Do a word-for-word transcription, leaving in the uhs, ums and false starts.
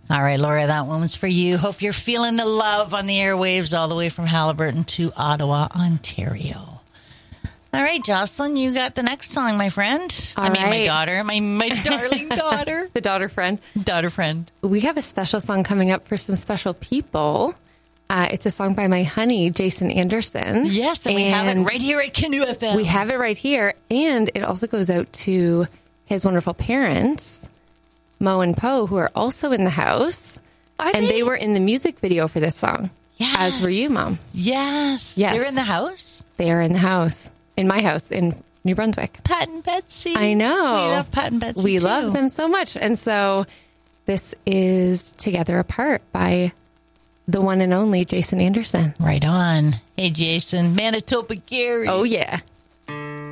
All right, Laura, that one was for you. Hope you're feeling the love on the airwaves all the way from Haliburton to Ottawa, Ontario. All right, Jocelyn, you got the next song, my friend. All I mean, right. my daughter, my my darling daughter. The daughter friend. Daughter friend. We have a special song coming up for some special people. Uh, it's a song by my honey, Jason Anderson. Yes, and, and we have it right here at Canoe F M. We have it right here, and it also goes out to his wonderful parents, Mo and Poe, who are also in the house. Are and they? they were in the music video for this song. Yes. As were you, Mom. Yes. Yes. They're in the house? They are in the house. In my house in New Brunswick. Pat and Betsy. I know. We love Pat and Betsy, We too. love them so much. And so this is Together Apart by the one and only Jason Anderson. Right on. Hey, Jason. Manitoba Gary. Oh, yeah.